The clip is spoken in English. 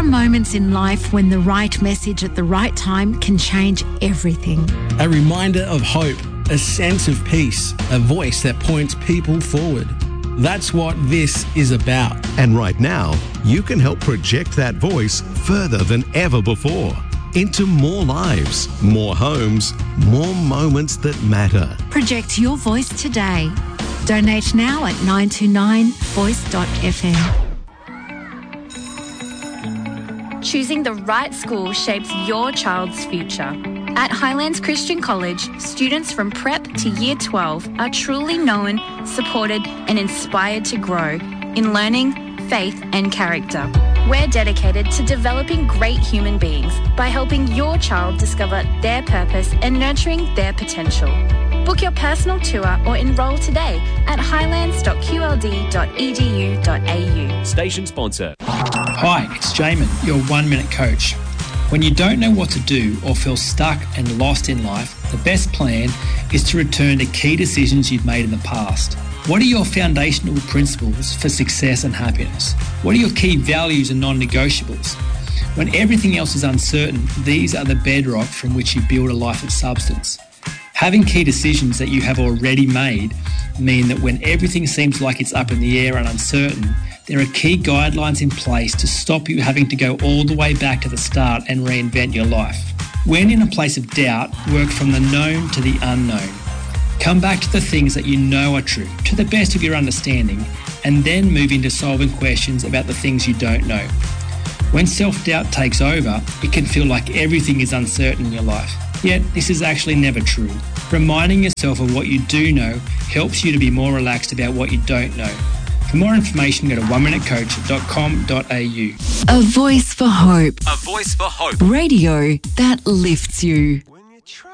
moments in life when the right message at the right time can change everything. A reminder of hope, a sense of peace, a voice that points people forward. That's what this is about. And right now, you can help project that voice further than ever before into more lives, more homes, more moments that matter. Project your voice today. Donate now at 929voice.fm. Choosing the right school shapes your child's future. At Highlands Christian College, students from prep to year 12 are truly known, supported and inspired to grow in learning, faith and character. We're dedicated to developing great human beings by helping your child discover their purpose and nurturing their potential. Book your personal tour or enrol today at highlands.qld.edu.au. Station sponsor. Hi, it's Jamin, your 1 Minute Coach. When you don't know what to do or feel stuck and lost in life, the best plan is to return to key decisions you've made in the past. What are your foundational principles for success and happiness? What are your key values and non-negotiables? When everything else is uncertain, these are the bedrock from which you build a life of substance. Having key decisions that you have already made mean that when everything seems like it's up in the air and uncertain, there are key guidelines in place to stop you having to go all the way back to the start and reinvent your life. When in a place of doubt, work from the known to the unknown. Come back to the things that you know are true, to the best of your understanding, and then move into solving questions about the things you don't know. When self-doubt takes over, it can feel like everything is uncertain in your life. Yet, this is actually never true. Reminding yourself of what you do know helps you to be more relaxed about what you don't know. For more information, go to oneminutecoach.com.au. A voice for hope. A voice for hope. Radio that lifts you.